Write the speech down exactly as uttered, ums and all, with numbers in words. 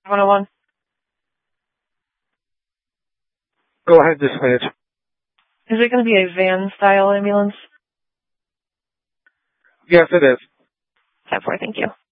one oh one. Go ahead, dispatch. Is it going to be a van-style ambulance? Yes, it is. ten four, thank you.